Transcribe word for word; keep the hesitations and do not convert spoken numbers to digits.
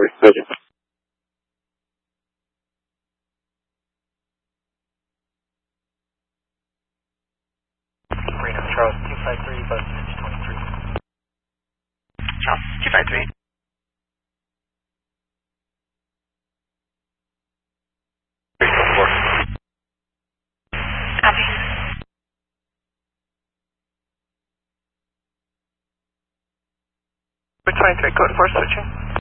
Tower, switching. Reno, Charles, two five three, bus pitch twenty-three. Charles, two five three. Copy. twenty-three, code four, switching.